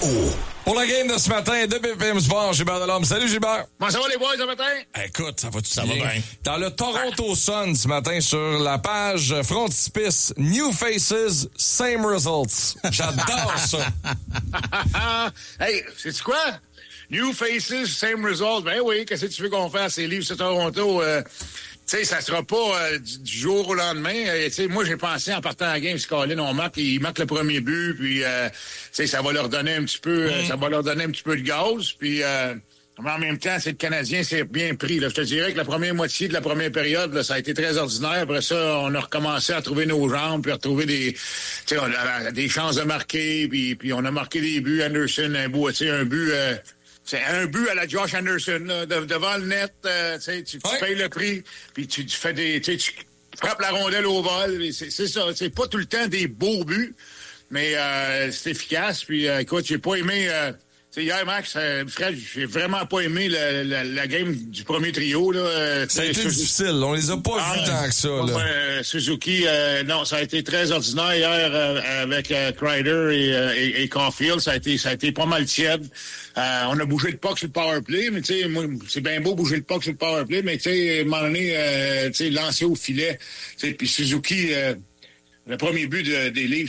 Pour la game de ce matin de BPM Sport, Gilbert Delorme. Salut Gilbert. Comment ça va les boys ce matin? Écoute, ça va-tu Ça bien? va bien. Dans le Toronto Sun ce matin sur la page frontispice, New Faces, Same Results. J'adore ça. Hey, sais-tu quoi? New Faces, Same Results. Ben oui, qu'est-ce que tu veux qu'on fasse? Ces livres sur Toronto, tu sais, ça sera pas du jour au lendemain. Tu sais, moi, j'ai pensé en partant à la game, si Colin, il marque le premier but, puis tu sais, ça va leur donner un petit peu, ça va leur donner un petit peu de gaz, puis mais en même temps, c'est le Canadien s'est bien pris. Là. Je te dirais que la première moitié de la première période, là, ça a été très ordinaire. Après ça, on a recommencé à trouver nos jambes, puis à retrouver des chances de marquer, puis on a marqué des buts. Anderson, un but. C'est un but à la Josh Anderson, là, devant le net, tu payes le prix, puis tu fais tu frappes la rondelle au vol. C'est ça, c'est pas tout le temps des beaux buts, mais c'est efficace. Puis écoute, j'ai pas aimé... hier, Max, Fred, j'ai vraiment pas aimé la game du premier trio. Là. Ça a été difficile. On les a pas vus tant que ça. Là. Suzuki, non, ça a été très ordinaire hier avec Kreider et Caulfield. Ça a été pas mal tiède. On a bougé le puck sur le powerplay, mais tu sais, moi, c'est bien beau bouger le puck sur le powerplay, mais tu sais, à un moment donné, tu sais, lancer au filet. Puis Suzuki... le premier but des livres,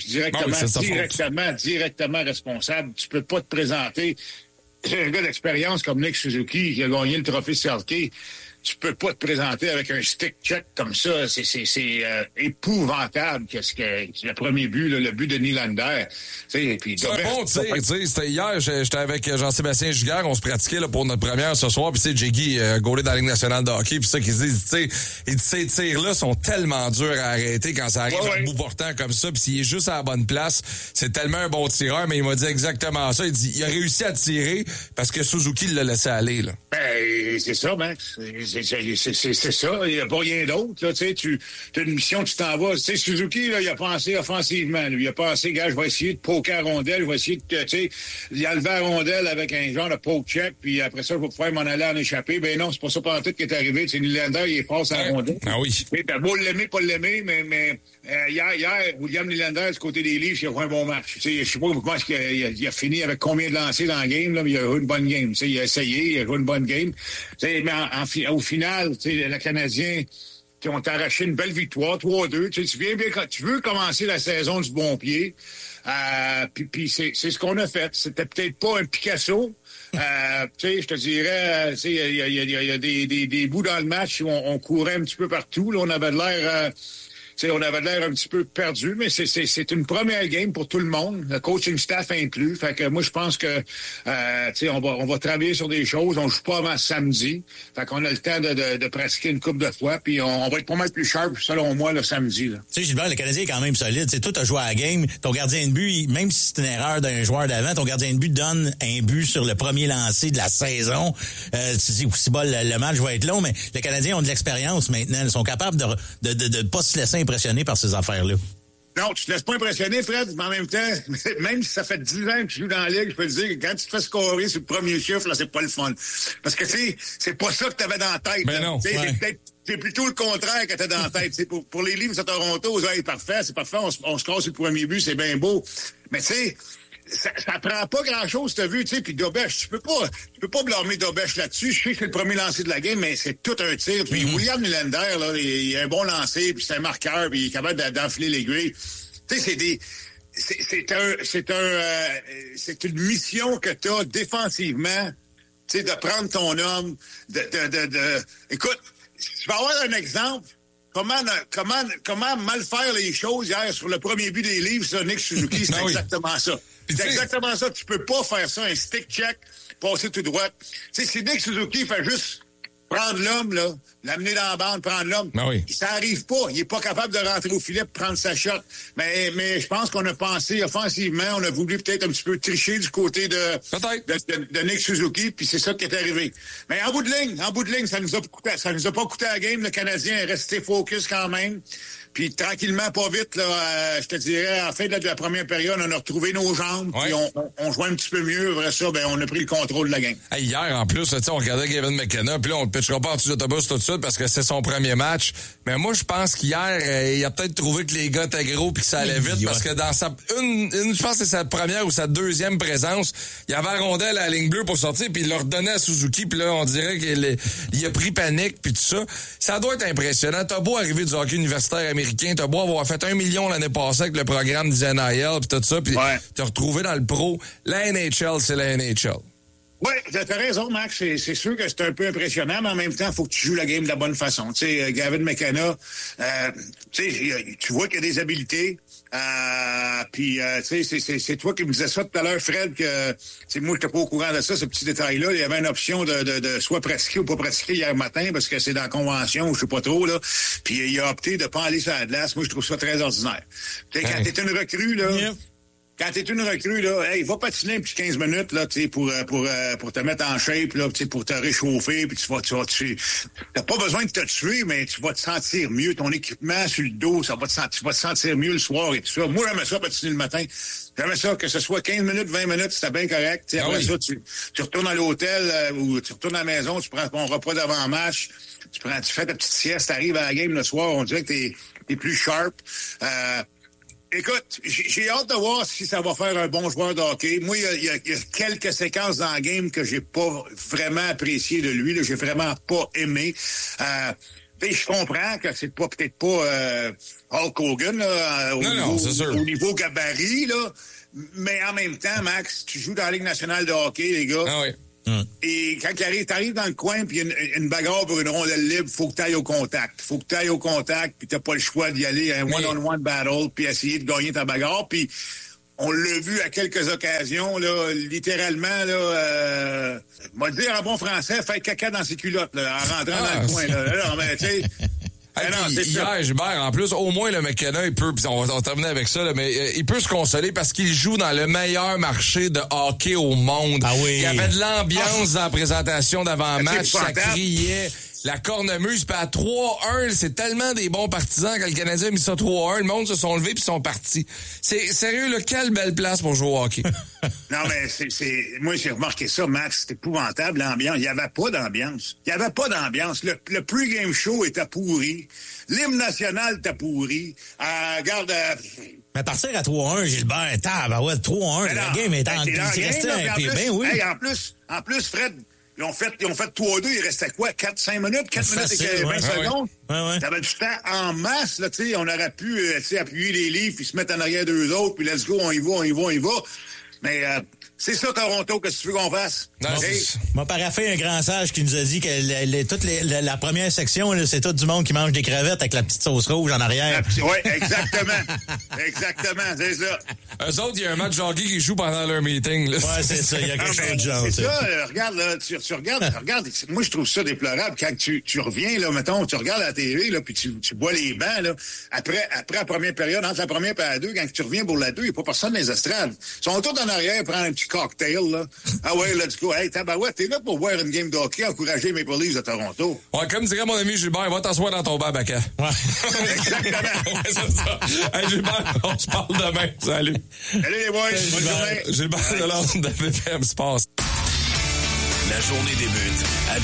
directement responsable. Tu peux pas te présenter. C'est un gars d'expérience comme Nick Suzuki qui a gagné le trophée Selke. Tu peux pas te présenter avec un stick check comme ça. C'est épouvantable qu'est-ce que le premier but, là, le but de Nylander. C'est un bon tir. C'était hier, j'étais avec Jean-Sébastien Giguère, on se pratiquait là, pour notre première ce soir. Puis tu sais, Jiggy, gaulé dans la Ligue nationale de hockey. Puis ça qu'il dit, tu sais, ces tirs-là sont tellement durs à arrêter quand ça arrive à bout portant comme ça. Puis s'il est juste à la bonne place, c'est tellement un bon tireur. Mais il m'a dit exactement ça. Il dit, il a réussi à tirer parce que Suzuki l'a laissé aller. Là. Ben, c'est ça, Max. C'est ça, il n'y a pas rien d'autre. Tu sais, tu as une mission, tu t'en vas. Tu sais, Suzuki, là, il a pensé offensivement. Lui. Il a pensé, gars, je vais essayer de poker à rondelle, je vais essayer de, tu sais, il a levé la rondelle avec un genre de poke check, puis après ça, je vais pouvoir m'en aller en échapper. Ben non, c'est pas ça par tout qui est arrivé. C'est Nylander, il est passe à la rondelle. Ah oui. T'as beau l'aimer, pas l'aimer, mais hier, William Nylander, du côté des livres, il a fait un bon match. Tu sais, je sais pas comment il a fini avec combien de lancers dans la game, là, mais il a eu une bonne game. Tu sais, il a essayé, il a joué une bonne game. Tu sais, mais au final, tu sais, le Canadien, qui ont arraché une belle victoire, 3-2. Tu sais, tu viens bien quand tu veux commencer la saison du bon pied. Puis c'est ce qu'on a fait. C'était peut-être pas un Picasso. Tu sais, je te dirais, tu sais, il y a des bouts dans le match où on courait un petit peu partout. Là, on avait l'air... on avait l'air un petit peu perdu, mais c'est une première game pour tout le monde, le coaching staff inclus. Fait que moi, je pense que on va travailler sur des choses. On joue pas avant samedi. Fait qu'on a le temps de pratiquer une couple de fois, puis on va être pas mal plus sharp, selon moi, le samedi. Là. Tu sais, Gilbert, le Canadien est quand même solide. C'est toi, t'as joué à la game. Ton gardien de but, même si c'est une erreur d'un joueur d'avant, ton gardien de but donne un but sur le premier lancer de la saison. Tu sais, aussi bas, le match va être long, mais les Canadiens ont de l'expérience maintenant. Ils sont capables de pas se laisser impressionné par ces affaires-là. Non, tu te laisses pas impressionner, Fred, mais en même temps, même si ça fait 10 ans que tu joues dans la Ligue, je peux te dire que quand tu te fais scorer sur le premier chiffre, là, c'est pas le fun. Parce que, tu sais, c'est pas ça que t'avais dans la tête. Mais non. C'est plutôt le contraire que t'as dans la tête. Pour les livres à Toronto, c'est parfait, on se casse sur le premier but, c'est bien beau. Mais tu sais, ça prend pas grand-chose, t'as vu, tu sais, puis Dobèche, tu peux pas blâmer Dobèche là-dessus. Je sais que c'est le premier lancer de la game, mais c'est tout un tir. Puis William Nylander, là, il a un bon lancer, puis c'est un marqueur, puis il est capable d'enfiler l'aiguille. Tu sais, c'est une mission que t'as défensivement, tu sais, de prendre ton homme, écoute, tu vas avoir un exemple. Comment mal faire les choses hier sur le premier but des livres, ça, Nick Suzuki, c'est exactement ça. C'est exactement ça. Tu peux pas faire ça, un stick check, passer tout droit. Tu sais, si Nick Suzuki fait juste prendre l'homme, là, l'amener dans la bande, prendre l'homme, ça arrive pas. Il est pas capable de rentrer au filet pour prendre sa shot. Mais je pense qu'on a pensé offensivement, on a voulu peut-être un petit peu tricher du côté de Nick Suzuki, puis c'est ça qui est arrivé. Mais en bout de ligne, ça nous a pas coûté la game. Le Canadien est resté focus quand même. Puis tranquillement, pas vite, là, je te dirais, en fin de la première période, on a retrouvé nos jambes, puis on jouait un petit peu mieux. Après ça, ben on a pris le contrôle de la game. Hey, hier, en plus, là, on regardait Gavin McKenna, puis là, on ne pitchera pas en dessous d'autobus tout de suite parce que c'est son premier match. Mais moi, je pense qu'hier, il a peut-être trouvé que les gars étaient gros puis que ça allait vite parce que dans je pense que c'est sa première ou sa deuxième présence, il avait la rondelle à la ligne bleue pour sortir puis il l'a redonné à Suzuki puis là, on dirait qu'il a pris panique puis tout ça. Ça doit être impressionnant. T'as beau arriver du hockey universitaire américain, t'as beau avoir fait 1 million l'année passée avec le programme du NIL puis tout ça puis t'as retrouvé dans le pro. La NHL, c'est la NHL. Oui, t'as raison, Max. C'est sûr que c'est un peu impressionnant, mais en même temps, il faut que tu joues la game de la bonne façon. Tu sais, Gavin McKenna, tu vois qu'il y a des habiletés. Puis, tu sais, c'est toi qui me disais ça tout à l'heure, Fred, que moi, j'étais pas au courant de ça, ce petit détail-là. Il y avait une option de soit pratiquer ou pas pratiquer hier matin, parce que c'est dans la convention, je sais pas trop, là. Puis, il a opté de pas aller sur la glace. Moi, je trouve ça très ordinaire. Tu sais, quand t'es une recrue, là... Yeah. Quand t'es une recrue, là, hey, va patiner un petit 15 minutes, là, tu sais, pour te mettre en shape, là, tu sais, pour te réchauffer, puis t'as pas besoin de te tuer, mais tu vas te sentir mieux. Ton équipement sur le dos, tu vas te sentir mieux le soir et tout ça. Moi, j'aimais ça patiner le matin. J'aimais ça, que ce soit 15 minutes, 20 minutes, c'était bien correct. T'sais, après ça, tu retournes à l'hôtel, ou tu retournes à la maison, tu prends ton repas d'avant-match, tu fais ta petite sieste, t'arrives à la game le soir, on dirait que t'es plus sharp. Écoute, j'ai hâte de voir si ça va faire un bon joueur de hockey. Moi, il y a quelques séquences dans le game que j'ai pas vraiment apprécié de lui. Là, j'ai vraiment pas aimé. Je comprends que c'est peut-être pas Hulk Hogan là, au niveau gabarit, là, mais en même temps, Max, tu joues dans la Ligue nationale de hockey, les gars. Ah oui. Et quand t'arrives dans le coin, puis il y a une bagarre pour une rondelle libre, faut que t'ailles au contact. Puis t'as pas le choix d'y aller à un one-on-one battle, puis essayer de gagner ta bagarre. Puis on l'a vu à quelques occasions, là, littéralement, là, moi dire en bon français, faire caca dans ses culottes, là, en rentrant dans le coin. Là. Non, mais tu sais... Hier, Gilbert, en plus, au moins le McKenna, il peut, puis on va terminer avec ça, là, mais il peut se consoler parce qu'il joue dans le meilleur marché de hockey au monde. Ah oui. Il y avait de l'ambiance dans la présentation d'avant-match, ça criait. La cornemuse, puis à 3-1, c'est tellement des bons partisans quand le Canadien a mis ça 3-1, le monde se sont levés puis sont partis. C'est sérieux, là, quelle belle place pour jouer au hockey. Non, mais moi, j'ai remarqué ça, Max, c'est épouvantable, l'ambiance. Il n'y avait pas d'ambiance. Le pre-game show était pourri. L'hymne national était pourri. Regarde... Mais partir à 3-1, Gilbert, 3-1, la game est en... Il restait un peu bien, oui. Hey, en plus, Fred... Ils ont fait 3-2, il restait quoi? 4-5 minutes? 4 minutes et 20 secondes? Ouais. T'avais du temps en masse, là, tu sais. On aurait pu, appuyer les livres puis se mettre en arrière d'eux autres, puis let's go, on y va. Mais, c'est ça, Toronto, qu'est-ce que tu veux qu'on fasse? M'a paraffé un grand sage qui nous a dit que la première section, là, c'est tout du monde qui mange des crevettes avec la petite sauce rouge en arrière. Oui, exactement. Exactement, c'est ça. Eux autres, il y a un match de hockey qui joue pendant leur meeting. Là. Ouais, c'est ça, il y a quelque chose de genre. C'est ça, regarde, là, tu regardes, moi, je trouve ça déplorable quand tu reviens, là, mettons, tu regardes la télé, là, puis tu bois les bancs, là, après la première période, entre la première et la deux, quand tu reviens pour la deux, il n'y a pas personne dans les estrades. Ils sont tous en arrière, prendre un petit cocktail, là. Ah ouais, let's go. Hey, tabarouette, t'es là pour voir une game de hockey, encourager les Maple Leafs de Toronto. Ouais, comme dirait mon ami Gilbert, va t'asseoir dans ton bar, Baca. Ouais. Exactement. Ouais, c'est ça. Hey, Gilbert, on se parle demain. Salut. Salut les boys. Bonne journée. Gilbert Delorme de BPM Sports. La journée débute avec